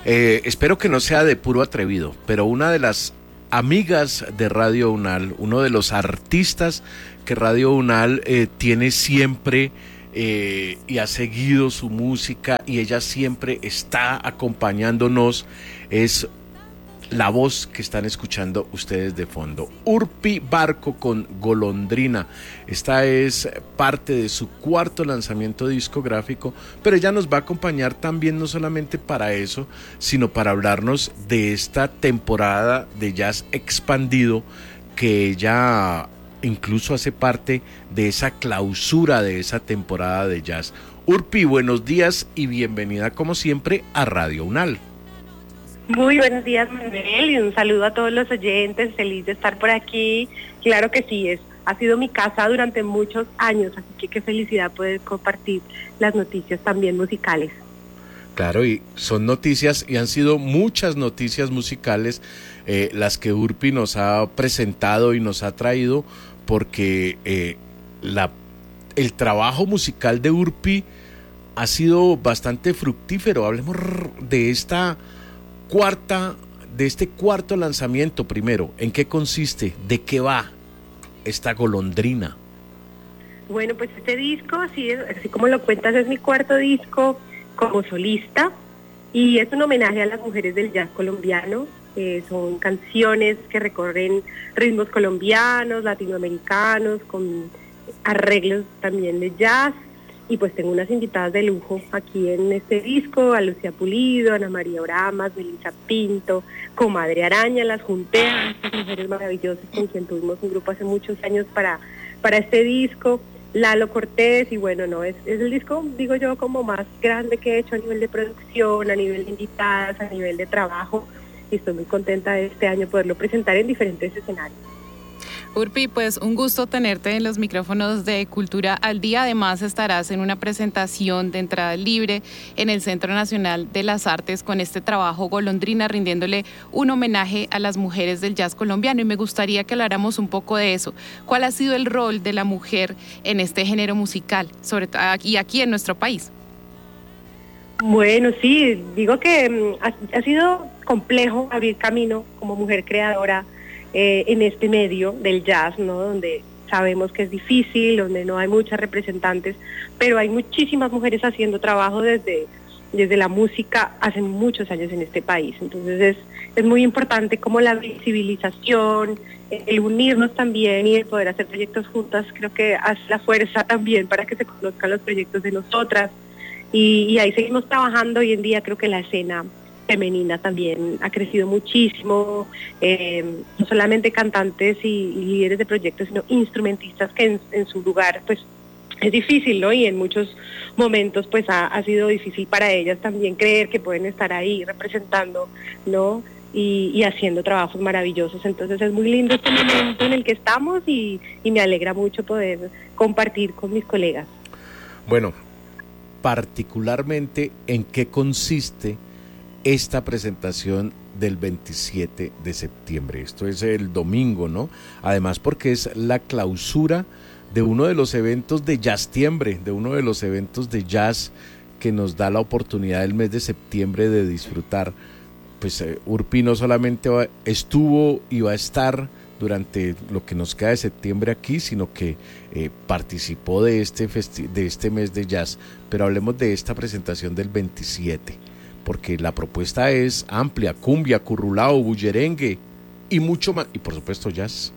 Espero que no sea de puro atrevido, pero una de las amigas de Radio Unal, uno de los artistas que Radio Unal tiene siempre y ha seguido su música y ella siempre está acompañándonos, es la voz que están escuchando ustedes de fondo, Urpi Barco con Golondrina. Esta es parte de su cuarto lanzamiento discográfico, pero ella nos va a acompañar también no solamente para eso, sino para hablarnos de esta temporada de jazz expandido que ella incluso hace parte de esa clausura de esa temporada de jazz. Urpi, buenos días y bienvenida como siempre a Radio Unal. Muy buenos días, Manuel, y un saludo a todos los oyentes, feliz de estar por aquí. Claro que sí, ha sido mi casa durante muchos años, así que qué felicidad poder compartir las noticias también musicales. Claro, y son noticias, y han sido muchas noticias musicales las que Urpi nos ha presentado y nos ha traído, porque el trabajo musical de Urpi ha sido bastante fructífero. Hablemos de este cuarto lanzamiento primero. ¿En qué consiste? ¿De qué va esta Golondrina? Bueno, pues este disco, así como lo cuentas, es mi cuarto disco como solista y es un homenaje a las mujeres del jazz colombiano. Son canciones que recorren ritmos colombianos, latinoamericanos, con arreglos también de jazz. Y pues tengo unas invitadas de lujo aquí en este disco, a Lucía Pulido, Ana María Oramas, Melissa Pinto, Comadre Araña, las junté a estas mujeres maravillosas con quien tuvimos un grupo hace muchos años para este disco, Lalo Cortés, y bueno, no, es el disco, digo yo, como más grande que he hecho a nivel de producción, a nivel de invitadas, a nivel de trabajo, y estoy muy contenta de este año poderlo presentar en diferentes escenarios. Urpi, pues un gusto tenerte en los micrófonos de Cultura al Día. Además estarás en una presentación de entrada libre en el Centro Nacional de las Artes con este trabajo Golondrina, rindiéndole un homenaje a las mujeres del jazz colombiano. Y me gustaría que habláramos un poco de eso. ¿Cuál ha sido el rol de la mujer en este género musical, sobre todo aquí en nuestro país? Bueno, sí, digo que ha sido complejo abrir camino como mujer creadora en este medio del jazz, ¿no? Donde sabemos que es difícil, donde no hay muchas representantes, pero hay muchísimas mujeres haciendo trabajo desde la música hace muchos años en este país. Entonces es muy importante como la visibilización, el unirnos también y el poder hacer proyectos juntas, creo que hace la fuerza también para que se conozcan los proyectos de nosotras. Y ahí seguimos trabajando. Hoy en día creo que la escena femenina también ha crecido muchísimo, no solamente cantantes y líderes de proyectos, sino instrumentistas que en su lugar pues es difícil, ¿no? Y en muchos momentos pues ha sido difícil para ellas también creer que pueden estar ahí representando, ¿no? Y haciendo trabajos maravillosos. Entonces es muy lindo este momento en el que estamos y me alegra mucho poder compartir con mis colegas. Bueno, particularmente, ¿en qué consiste esta presentación del 27 de septiembre? Esto es el domingo, ¿no? Además porque es la clausura de uno de los eventos de Jazztiembre, de uno de los eventos de jazz que nos da la oportunidad el mes de septiembre de disfrutar. Pues Urpi no solamente estuvo y va a estar durante lo que nos queda de septiembre aquí, sino que participó de este mes de jazz. Pero hablemos de esta presentación del 27, porque la propuesta es amplia: cumbia, currulao, bullerengue y mucho más, y por supuesto jazz.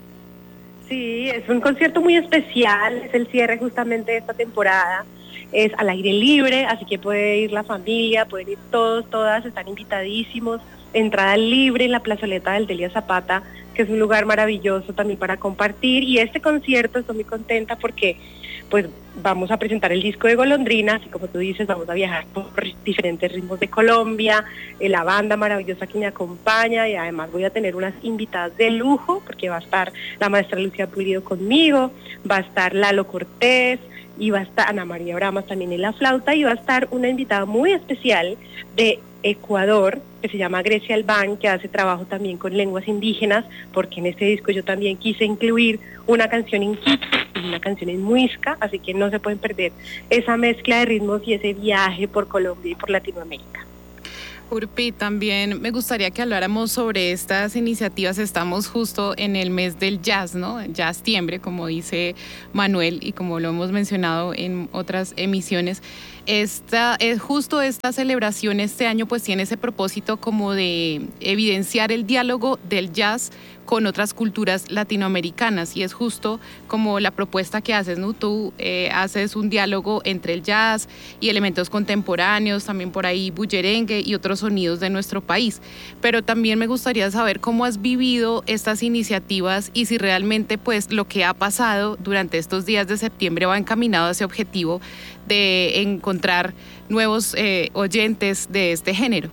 Sí, es un concierto muy especial, es el cierre justamente de esta temporada, es al aire libre, así que puede ir la familia, pueden ir todos, todas, están invitadísimos, entrada libre en la plazoleta del Delia Zapata, que es un lugar maravilloso también para compartir, y este concierto estoy muy contenta porque pues vamos a presentar el disco de Golondrina, así como tú dices, vamos a viajar por diferentes ritmos de Colombia, la banda maravillosa que me acompaña, y además voy a tener unas invitadas de lujo, porque va a estar la maestra Lucía Pulido conmigo, va a estar Lalo Cortés, y va a estar Ana María Oramas también en la flauta, y va a estar una invitada muy especial de Ecuador, que se llama Grecia Albán, que hace trabajo también con lenguas indígenas, porque en este disco yo también quise incluir una canción en quichua y una canción en muisca, así que no se pueden perder esa mezcla de ritmos y ese viaje por Colombia y por Latinoamérica. Urpi, también me gustaría que habláramos sobre estas iniciativas. Estamos justo en el mes del jazz, ¿no? Jazztiembre, como dice Manuel y como lo hemos mencionado en otras emisiones. Justo esta celebración este año pues tiene ese propósito como de evidenciar el diálogo del jazz con otras culturas latinoamericanas, y es justo como la propuesta que haces, ¿no? Tú haces un diálogo entre el jazz y elementos contemporáneos, también por ahí bullerengue y otros sonidos de nuestro país, pero también me gustaría saber cómo has vivido estas iniciativas y si realmente pues lo que ha pasado durante estos días de septiembre va encaminado a ese objetivo de encontrar nuevos oyentes de este género.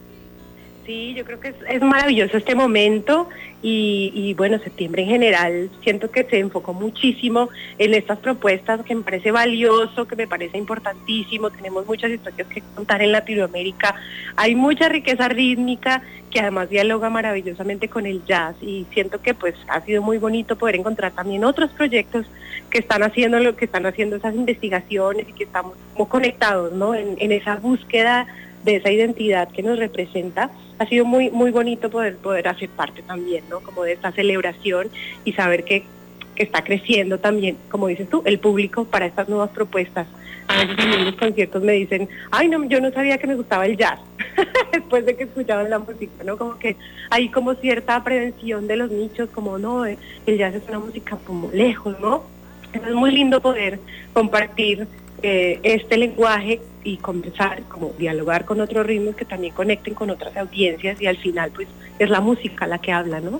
Sí, yo creo que es maravilloso este momento y bueno, septiembre en general siento que se enfocó muchísimo en estas propuestas, que me parece valioso, que me parece importantísimo. Tenemos muchas historias que contar en Latinoamérica, hay mucha riqueza rítmica que además dialoga maravillosamente con el jazz, y siento que pues ha sido muy bonito poder encontrar también otros proyectos que están haciendo esas investigaciones y que estamos como conectados, ¿no? En esa búsqueda de esa identidad que nos representa. Ha sido muy muy bonito poder hacer parte también, ¿no? Como de esta celebración y saber que está creciendo también, como dices tú, el público para estas nuevas propuestas. A veces en los conciertos me dicen, ay no, yo no sabía que me gustaba el jazz, después de que escuchaban la música, ¿no? Como que hay como cierta prevención de los nichos, como no, el jazz es una música como lejos, ¿no? Es muy lindo poder compartir este lenguaje y conversar, como dialogar con otros ritmos que también conecten con otras audiencias, y al final pues es la música la que habla, ¿no?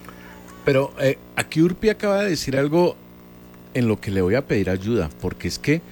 Pero aquí Urpi acaba de decir algo en lo que le voy a pedir ayuda, porque es que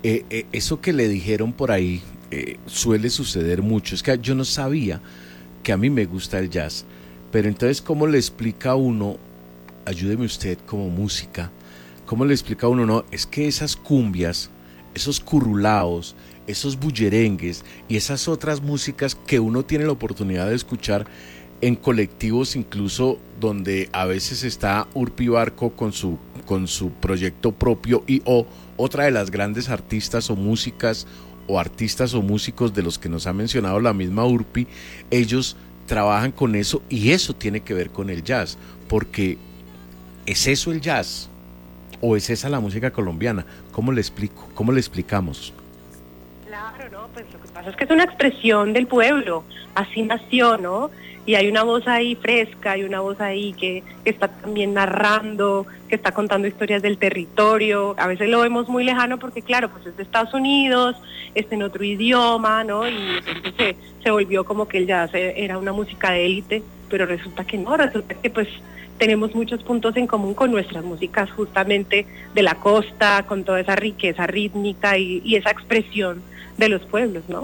eso que le dijeron por ahí suele suceder mucho. Es que yo no sabía que a mí me gusta el jazz, pero entonces ¿cómo le explica a uno, ayúdeme usted como música, cómo le explica a uno, no, es que esas cumbias, esos currulaos, esos bullerengues y esas otras músicas que uno tiene la oportunidad de escuchar en colectivos, incluso donde a veces está Urpi Barco con su proyecto propio, y o otra de las grandes artistas o músicas o artistas o músicos de los que nos ha mencionado la misma Urpi, ellos trabajan con eso, y eso tiene que ver con el jazz, porque ¿es eso el jazz? ¿O es esa la música colombiana? ¿Cómo le explico? ¿Cómo le explicamos? Claro, no, pues lo que pasa es que es una expresión del pueblo, así nació, ¿no? Y hay una voz ahí fresca, hay una voz ahí que está también narrando, que está contando historias del territorio. A veces lo vemos muy lejano porque claro, pues es de Estados Unidos, es en otro idioma, ¿no? Y entonces se volvió como que el jazz era una música de élite, pero resulta que no, resulta que pues tenemos muchos puntos en común con nuestras músicas justamente de la costa, con toda esa riqueza rítmica y esa expresión de los pueblos, ¿no?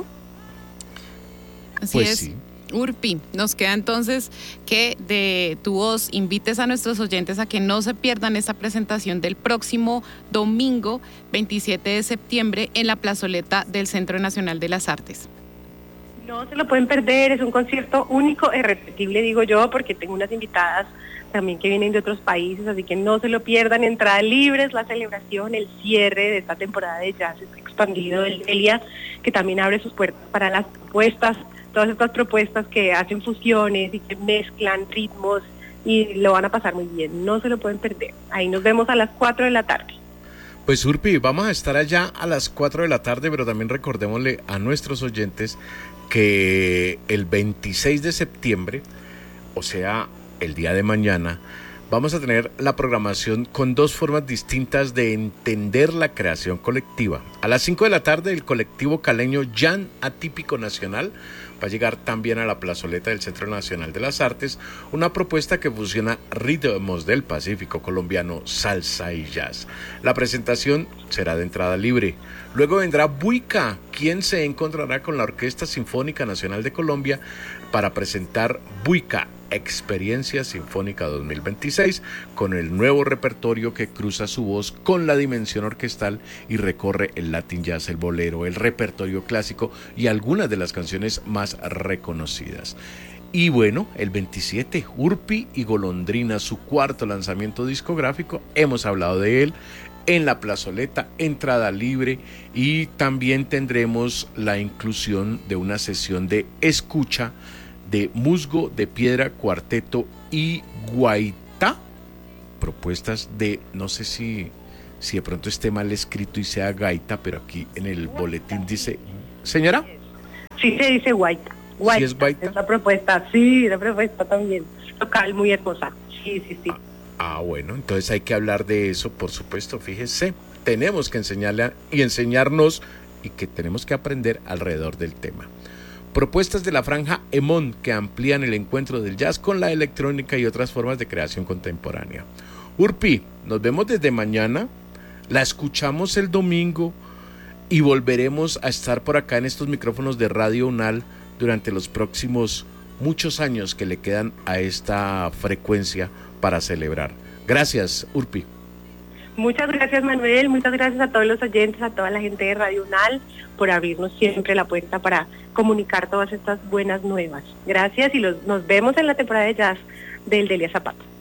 Así pues es. Sí. Urpi, nos queda entonces que de tu voz invites a nuestros oyentes a que no se pierdan esta presentación del próximo domingo 27 de septiembre en la plazoleta del Centro Nacional de las Artes. No se lo pueden perder, es un concierto único e irrepetible, digo yo, porque tengo unas invitadas también que vienen de otros países, así que no se lo pierdan. Entrada libre, es la celebración, el cierre de esta temporada de jazz expandido del Delia, que también abre sus puertas para las propuestas, todas estas propuestas que hacen fusiones y que mezclan ritmos, y lo van a pasar muy bien, no se lo pueden perder. Ahí nos vemos a las 4 de la tarde. Pues Urpi, vamos a estar allá a las 4 de la tarde, pero también recordémosle a nuestros oyentes que el 26 de septiembre, o sea, el día de mañana, vamos a tener la programación con dos formas distintas de entender la creación colectiva. A las 5 de la tarde, el colectivo caleño Jan Atípico Nacional va a llegar también a la plazoleta del Centro Nacional de las Artes, una propuesta que fusiona ritmos del Pacífico colombiano, salsa y jazz. La presentación será de entrada libre. Luego vendrá Buica, quien se encontrará con la Orquesta Sinfónica Nacional de Colombia para presentar Buica, Experiencia Sinfónica 2026, con el nuevo repertorio que cruza su voz con la dimensión orquestal y recorre el Latin Jazz, el bolero, el repertorio clásico y algunas de las canciones más reconocidas. Y bueno, el 27, Urpi y Golondrina, su cuarto lanzamiento discográfico, hemos hablado de él en la plazoleta, entrada libre, y también tendremos la inclusión de una sesión de escucha de Musgo de Piedra, Cuarteto y Guaitá, propuestas de, no sé si de pronto esté mal escrito y sea gaita, pero aquí en el boletín dice, ¿señora? Sí, se dice guaita. Guaita, ¿Sí es guaita? es la propuesta, sí, la propuesta también local, muy hermosa. Sí. Bueno, entonces hay que hablar de eso, por supuesto, fíjese, tenemos que enseñarle y enseñarnos, y que tenemos que aprender alrededor del tema. Propuestas de la franja Emón que amplían el encuentro del jazz con la electrónica y otras formas de creación contemporánea. Urpi, nos vemos desde mañana, la escuchamos el domingo y volveremos a estar por acá en estos micrófonos de Radio UNAL durante los próximos muchos años que le quedan a esta frecuencia para celebrar. Gracias, Urpi. Muchas gracias, Manuel, muchas gracias a todos los oyentes, a toda la gente de Radio UNAL por abrirnos siempre la puerta para comunicar todas estas buenas nuevas. Gracias y nos vemos en la temporada de jazz del Delia Zapata.